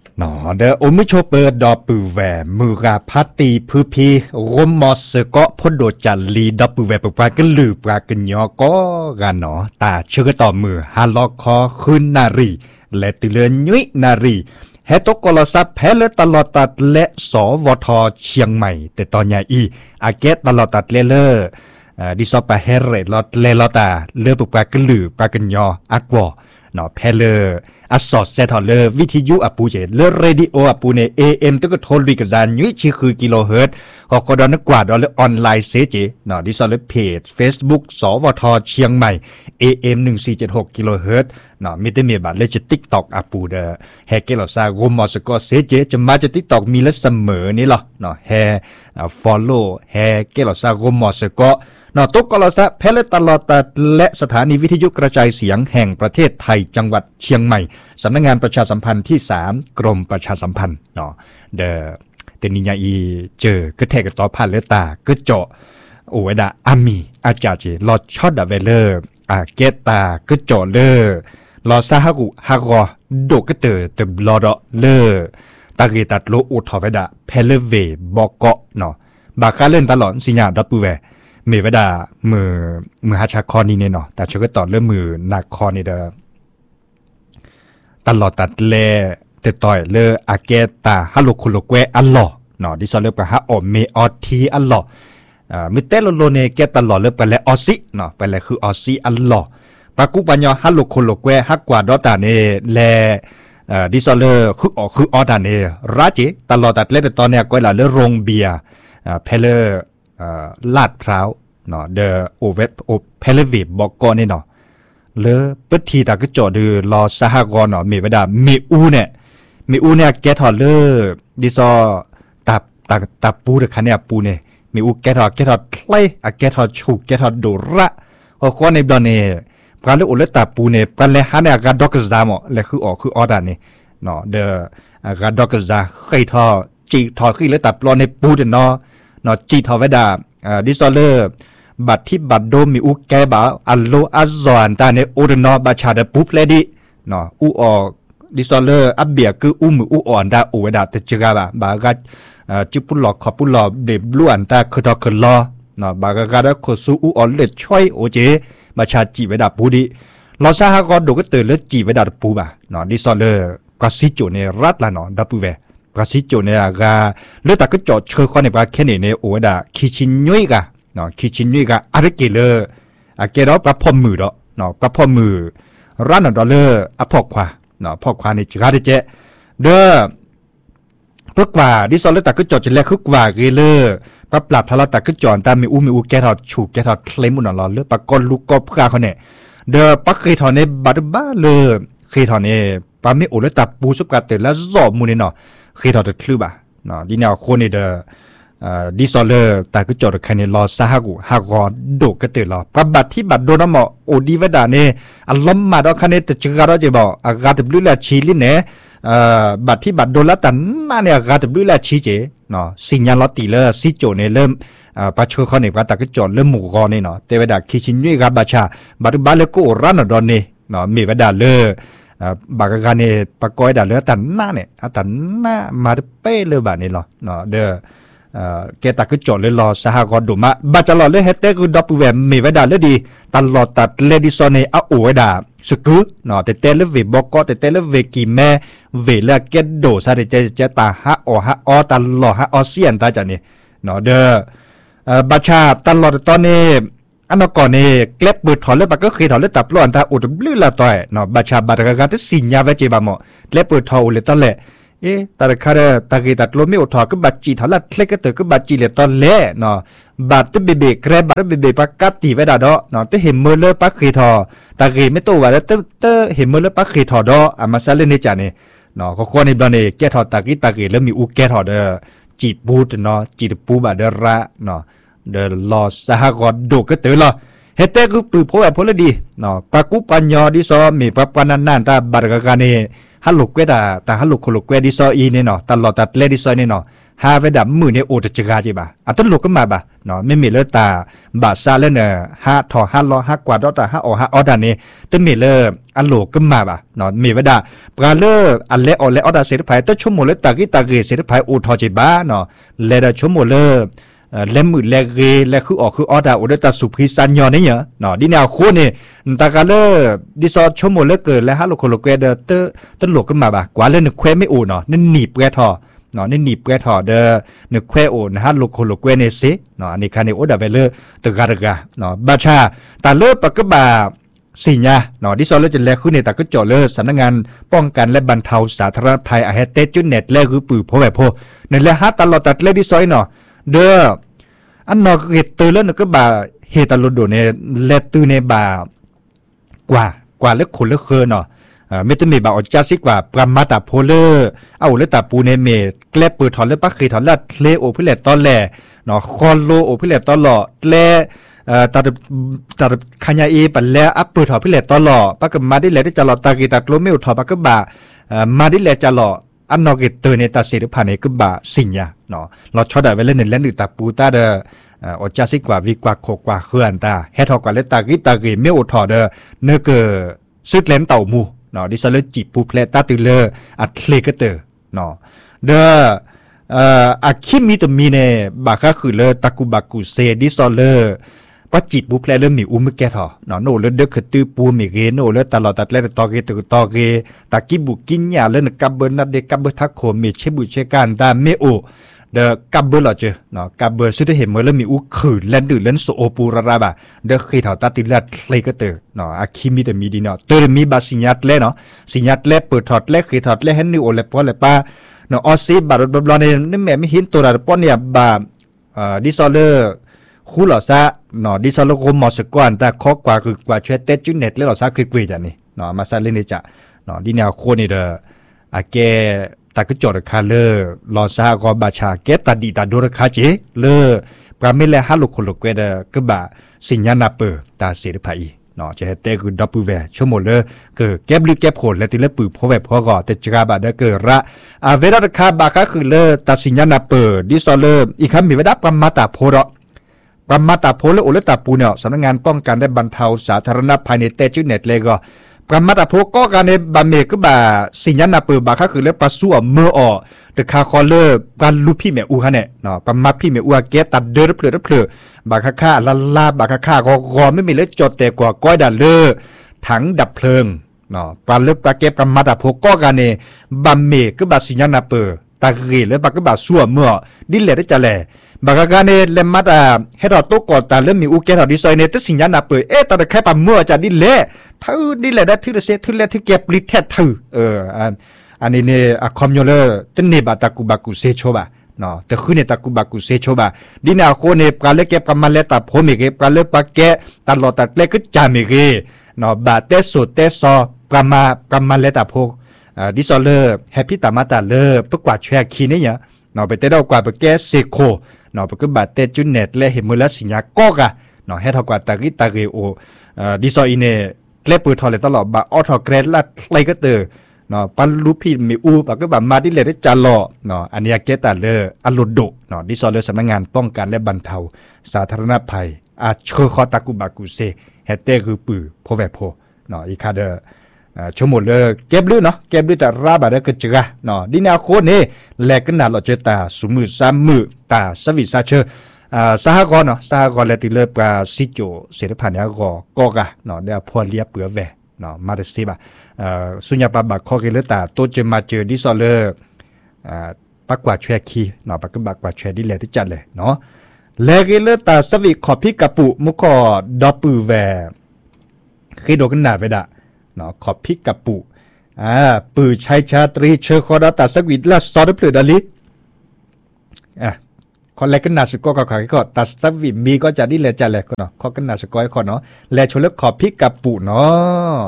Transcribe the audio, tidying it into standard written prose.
นอเดอโอมิโชเปิดดอปือแวมือกาพัตตีพือพีรมมอสก็พดโดจันลีดอปือแวปปากันลือปลากันยอก็กันหนอตาเชื่อต่อมือฮาลอคอคืนนารีและตุเลือนยุยนารีเฮตกลซับแพ้เลตลอดตัดและสวทเชียงใหม่แต่ตอนใหญ่อีอาเกตตลอดตัดเลอดิซอปาเฮเรลอดเลลอตาเลือปปากันลือปลากันยออากวเนาะแพเลอสอดเซทอเลวิทยุอปูเจเลเรดิโออปูเน AM ตึกโทรวิกจานยุชิคือกิโลเฮิรตซ์ก็กดอนกว่าดอลออนไลน์เซเจเนาะดิซอลเพจ Facebook สวทเชียงใหม่ AM 1476กิโลเฮิรตซ์เนาะมีแต่มีบัดเลจ TikTok อปูเดแฮเกลซากมอสก็เซเจจะมาจะ TikTok มีละเสมอนี่หรอเนาะแฮfollow แฮเกลซากมอสก็นอตุกกลสะเพลตลอดตัดและสถานีวิทยุกระจายเสียงแห่งประเทศไทยจังหวัดเชียงใหม่สำนักงานประชาสัมพันธ์ที่3กรมประชาสัมพันธ์เนาะเดเตนิยาอีเจอกระแทกต่อผ่านเลตากระเจาะโอเวดาอามีอาจารย์ลอดช็อตดาเวเลอร์เกตากระเจาะเลอลอซาฮากุฮากอโดกเตอร์เตบลอดเลอตาเกตัดโลอุทอเวดาเพลเวบอกเกาะเนาะบาคาเล่นตลอดสิญญาดับปูเวเมวดามือฮัชคอนี่เนี่ยเนาะแต่เชื่อก็ต่อเรื่องมือนักคอนี่เด้อตลอดตัดแลเตต่อยเลออาเกตาฮัลโลคุโลเกอัลลอเนาะดิซอเลิบกับฮะอเมออทีอัลลอมิเตโลโลเนเกตลอดเลิบไปแล้วออซิเนาะไปแล้วคือออซิอัลลอปากุปัญญาฮัลโลคุโลเกฮักกว่าดอตาเนแลดิซอเลคือออตาเนราจิตลอดตัดเล่ตอนเนี้ยก็ละเลอโรงเบียร์เพลเลอลาดพร้าวเนาะเดอโอเวตโอเพลวิบบอกก่อนนี่เนาะเลอปทีตาก็จอดูรอสหกรณ์เนาะมีเวลามีอูเนี่ยแกถอดเลอดิซอตาปูเดคันเนี่ยปูเนี่ยมีอูแกถอดคล้ายแกถอดชูแกถอดโดระพอข้อในดอนเนี่ยปลาเลโอเลตาปูเนี่ยปลาเลฮันเนี่ยกาดอกซามเลยคือออดานี่เนาะเดอกาดอกซาเคยทอจีทอขึ้นเลยตาปลอในปูเนาะจีทอเวดาดิซอเลอร์บัตรที่บัตรโดมีอุแกบ่าอัลโลอัซอนตาเนโอเดนอบาชาเดปุ๊บเลดิเนาะอูออดิซอเลอร์อับเบียคือมืออ่อนดาโอเวดาตะจิกาบากัดจิปุลลอขอปุลลอเดบล้วนตาคือทอคือลอเนาะบากากาดาโคซูอูอ่อนเลช่วยโอเจบาชาจีเวดาปูดิลอซาฮากอดูก็เตือนเลจีเวดาปูบ่าเนาะดิซอเลอร์ก็ซิโจเนรัตละเนาะดับปูเวกระสิโจเนี่ยก็เลือดตาก็จอดเชื่อข้อในปากแค่นี้เนี่ยโอ้ดาคิชินยุยกะเนาะคิชินยุยกะอะไรเกลือเกลือปลาพอมมือเนาะปลาพอมมือร้านดอลเลอร์พอกขวาเนาะพอกขวาในจิกาเดเจเด้อเพื่อกว่าดิซอลเลตาก็จอดจะเล็กคือกว่าเกลือปลาปรับทะเลตาก็จอดตามมีอูแกทอดฉูแกทอดเคลมุนนอเลือปลากอนลูกกอบข้าเขาเนี่ยเด้อปักเคยทอดในบัดบ้าเลยเคยทอดเนี่ยปลาไม่โอเลตาปูสุกาเตแล้วจอบมูเนี่ยเนาะคือเราจะคลืบอ่ะเนาะดีแนวคนนี่เดดิซอลเลอร์แต่ก็จอดคันนี้รอซาฮากุฮากอโดก็ตื่นรอปบัตที่บัตโดนหมอโอดีเวดาเนี่ยอารมณ์มาดอกคันนี้แต่จึงก็เราจะบอกอากาศจะบลิ้วละชีลินเนี่ยบัตที่บัตโดนละแต่นั่นเนี่ยอากาศจะบลิ้วละชีเจเนาะสิญญาลอตีเลอร์ซิโจเนี่ยเริ่มปัจจุบันเนี่ยแต่ก็จอดเริ่มหมู่กอเนี่ยเนาะแต่เวดาคิชินยุยกับบัชาบัตบาเลโกรันดอนเนี่ยเนาะมีเวดาเลอบากาเนี่ยปากอยดาเลือตันหน้าเนี่ยตันหน้ามาเป้เลยแบบนี้หรอเนาะเด้อแกตาก็จอดเลยรอสหกรณ์ดูมาบัจลอเลยเฮตเตคือดับเวมมีไว้ดาเลยดีตลอดตัดเลดิซอนเนี่ยเอาไว้ดาสกุเนาะแต่เตลเวบอกก็แต่เตลเวกีแม่เวลาเกตโดซาเดเจตาฮะอตลอดฮะอเซียนตาจันนี่เนาะเด้อบัชาตลอดตอนนี้อันนั้นก่อนเนี่ยเกล็บเปิดถอนเลยปะก็เคยถอนเลยตับล้วนตาอุดบลื้อละต่อยเนาะบัชาบัตรการที่สิญญาเวจีบามอเกล็บเปิดถอนเลยตอนแหละแต่คาร์ตากีตัดลมไม่อุดถอนก็บัตรจีถอนละเคล็กก็เตอก็บัตรจีเลยตอนแหละเนาะบัตรเบเบแกรบัตรเบเบปากกัดตีไว้ดาดอเนาะแต่เห็นมือเลยปากเคยถอตากีไม่โตว่าแล้วเตอเห็นมือเลยปากเคยถอดออามาซาเลนในจานเนี่ยเนาะเขาคนในบ้านเนี่ยแกถอดตากีแล้วมีอุแกถอดเด้อจีบูดเนาะจีปูบาเดระเนาะเดอลอสหกรณ์ดูก็เตอละเฮตเตคือปืนพวกพลดีเนาะปากุปัญญาดิซอมีปะปนันนันตาบาร์กาเนฮัลโลเกตาฮัลโลโคโลเกดิซออีเนี่ยเนาะตลอดตัดเลดิซอเนี่ยเนาะหาเวดามือในโอตจกาจีบ่าอัตโลก็มาบ่าเนาะไม่มีเลตาบาซาเลเนหาทอหาล้อหากว่าดอตาหาอหาอดานี่ตมีเลอันโลก็มาบ่าเนาะมีเวดาปราเลอันเลอเลอดาเสดไผตชั่วโมงเลตากิตาเกเสดไผโอทอจีบ่าเนาะเลดาชั่วโมงเลเล่มมือแลเกและคือออกคือออดาโอเดตาสุพริสัญญาเนี่ยเนาะดิแนวโคนี่ตากาเลดิซอชั่วโมงเลเกิดและฮาโลโคโลเกเดตโลก็มาบ่ากว่าเล่นแควไม่โอเนาะนั่นหนีบแกทอเนาะนี่หนีบแกทอเดนึกแควโอนะฮะโลโคโลเกเนเซเนาะอันนี้คันนี้โอดาเวเลตกาตกาเนาะบาชาตาเลปะกบาสิญาเนาะดิซอเลจะแลคือในตาก็จ่อเลสำนักงานป้องกันและบรรเทาสาธารณภัยอาเฮเตจุเน็ตแลคือปือพอแบบพอนั่นแหละฮะตลอดตัดเลดิซอยเนาะเด้ออันนอกเหตุตื่นแล้วนึกก็บ่าเหตุตลอดโดเนี่ยเลตื่นในบ่ากว่าเล็กคนเล็กเคอเนาะไม่ต้องมีบ่าอจัดสิกว่าประมาตาโพเลอร์เอาเลตาปูในเมดแกลปืนถอนเล็ปักขีถอนลัดเลโอพิเลตตอนแหล่เนาะคอนโลโอพิเลตตอนหล่อแลตาขันยาอีปันแล้วอัปปืนถอนพิเลตตอนหล่อปักมาได้แหล่ได้จะหล่อตากีตาโลเมลถอนปักก็บ่ามาได้แหล่จะหล่ออันนอกเหตุตื่นในตาเสียผ่านในก็บ่าสิญญาเนาะเราชอบได้เวลาในเล่นตาปูตาเดอจัสิกว่าวิกว่าโคกว่าเคลื่อนตาเฮทอกว่าเลตากิตากีเมอทอเดเนเกซึกเล่มเต่ามูเนาะดิซาเลจิปูเพลตาติเลอัดเลกเตอเนาะเดอะคิมิตมีเนบาคาคือเลตะกุบากุเซดิซอเลปะจิปูเพลเลมีอุมแกทอเนาะโนเลเดคือตือปูมีเกโนเลตลอดตัดเลตอเกตอเกตะกิบุกิญญาเลนกับเบนัดเดกับเบทักโคมีเชบุเชกันตาเมโอเดกับเบอร์ล่ะเจเนาะกับเบอร์สุดที่เห็นเมื่อเริ่มมีอุขืนเล่นดื้อเล่นโซโอปูราบะเดเคยถอดตาติลัดเลยก็เตอเนาะอาคิมีแต่มีดีเนาะเตอร์มีบาสิญญาเล่เนาะสิญญาเล่เปิดถอดเล่เคยถอดเล่เห็นนี่โอเล่ป้อเล่ป้าเนาะออซีบาร์บลอนเนี่ยนี่แม่ไม่เห็นตัวระป้อนเนี่ยบาดิซอเลอร์คู่หล่อซะเนาะดิซอเลอร์โคมอสกวนแต่ข้อกว่าคือกว่าช่วยเตจุเน็ตเลยหล่อซะคือกวีจันนี่เนาะมาซาเล่นนี่จ้ะเนาะดิแนวโคนี่เดออาเกตาก็จอดคาเลอลอซากอบาชาเกตาดีตาโดรคาเจเลปราเมเลฮัลโลโคโลเกเดกบะสิญญานาเปตาเสรภาอีเนาะจะเตคือดับเบิลแวชั่วโมงเลเกแก็บลึกแก็บโขดและติเลปือพอแบบพอก่อแต่จกาบะเดเกระเวลาคาบาคาคือเลตาสิญญานาเปดิซอเลอีกคำมีเวลาประมาตาโพรประมาตาโพและโอเลตาปูเนาะสำนักงานป้องกันและบรรเทาสาธารณภัยในเตจุเน็ตเลก็ประมาตาโพก็การในบะเมก็บ่าสิญญาณเปิดบาคาคือเลปัสซัวเมื่ออเดคาคอเลอร์การลุพี่แม่อูฮะเนี่ยเนาะประมาพี่แม่อูเกตัดเดือดเพลือบาคาค่าลาบาคาค่าก็ไม่มีเลจดแต่กว่าก้อยดันเลอถังดับเพลิงเนาะปลาเลือกปลาเก็บประมาตาโพก็การในบะเมก็บ่าสิญญาณเปิดตาเกและบาก็บ่าซัวเมื่อดิเลได้จะแลบางการเนี่ยเลมัดให้เราโตก่อนแต่เริ่มมีอุกเกตเราดีไซน์เนี่ยแต่สิญญาณเปิดตอนแค่ปั๊มเมื่อจะดิเล่ท่าดิเล่ได้ที่เราเสียที่เล่ที่เก็บลิเทท่าอันนี้เนี่ยคอมโยเลอร์จะเนบตะกุบากุเซโชบะเนาะแต่คือเนี่ยตะกุบากุเซโชบะดินาโคเนี่ยการเล่เก็บกำมันเล่ตัดผมอีกการเล่ปากแกตลอดตัดเล่ก็จามิกเนาะบาเตสุดเตซอกำมันเล่ตัดพกดิซอเลอร์แฮปปี้ตามาตาเลอร์เพื่อกวาดแชร์คีเนี่ยเนาะไปเตะเรากวาดไปแกเซโคเนาะก็บาดเตจุนเน็ตและเห็นมือละสิญญาก็กะเนาะให้เท่ากับตากิตาเกโอดิซออินเน่เกลปืนทอเลยตลอดบาออทอเกรดลัดไลก็เตอเนาะปันลูพี่มีอูปก็แบบมาดิเลยได้จาลอเนาะอันนี้เกตาเลออัลโลโดเนาะดิซอเลสำนักงานป้องกันและบรรเทาสาธารณภัยอาเชอคอตากุบากุเซเฮเตคือปือโพแวโพเนาะอีคาเดชั่วโมงเลยเก็บลื้อเนาะเก็บลื้อแต่ราบะได้ก็เจอเนาะดินาโคนี่แลกกันหนาเราเจตาสมือสามมือตาสวิสาเชสหกรณ์เนาะสหกรณ์และติเลปาซิโจเสร็จผ่านยก็กะเนาะเดี๋ยวพอเลียเปือแวเนาะมาเดซิบะสุญญาปาบักข้อเกลือตาโตเจมาเจอดิซอเลอร์ปักกว่าแชร์คีเนาะปักบักกว่าแชร์ดิเลที่จัดเลยเนาะแลกเกลือตาสวิขอพิกะปุมุขอดอปือแวคือโดกันหนาเวดะเนาะขอพิกะปุปือชัยชาตรีเชอคอดาตาสวิดละซอดเปลือดาลิคนแรกก็นาสกอก็ตัดสวิมีก็จะดิเลจะแลก็เนาะข้อก็นาสกอยคนเนาะแลชนเล็กขอพิกะปุเนาะ